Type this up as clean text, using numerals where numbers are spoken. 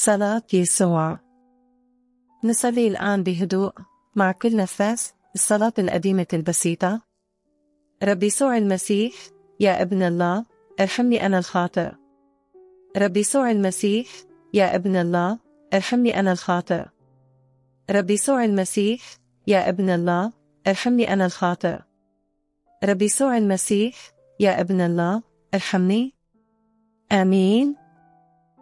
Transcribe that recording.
صلاة يسوع. نصلي الآن بهدوء مع كل نفس الصلاة القديمة البسيطة. رب يسوع المسيح يا ابن الله ارحمني أنا الخاطئ. رب يسوع المسيح يا ابن الله ارحمني أنا الخاطئ. رب يسوع المسيح يا ابن الله ارحمني أنا الخاطئ. رب يسوع المسيح يا ابن الله ارحمني. آمين.